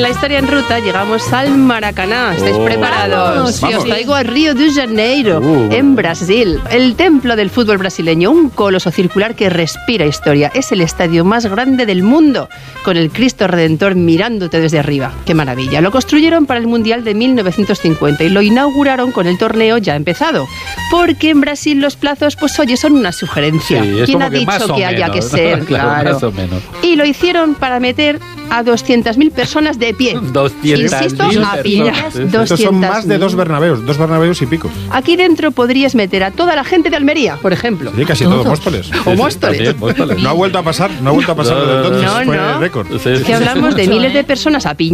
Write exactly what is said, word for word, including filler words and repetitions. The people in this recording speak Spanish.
la historia en ruta llegamos al Maracaná. ¿Estáis Oh. preparados? Vamos. Y os traigo a Río de Janeiro, Uh. en Brasil. El templo del fútbol brasileño, un coloso circular que respira historia. Es el estadio más grande del mundo, con el Cristo Redentor mirándote desde arriba. ¡Qué maravilla! Lo construyeron para el Mundial de mil novecientos cincuenta y lo inauguraron con el torneo ya empezado. Porque en Brasil los plazos, pues oye, son una sugerencia. Sí, es ¿Quién como ha que dicho más o que haya menos, que ¿no? ser? Claro, Claro. más o menos. Y lo hicieron para meter a doscientas mil personas de pie. doscientas Insisto, mil a pillas personas. Estos son más de doscientas mil. dos Bernabeus, dos Bernabeus y pico. Aquí dentro podrías meter a toda la gente de Almería, por ejemplo. Sí, casi todo Móstoles. O Móstoles. También, Móstoles. No ha vuelto a pasar, no ha vuelto a pasar No, desde no, entonces. no. Fue No, no. récord. Sí, sí, Que hablamos de mucho, miles ¿eh? de personas a piña.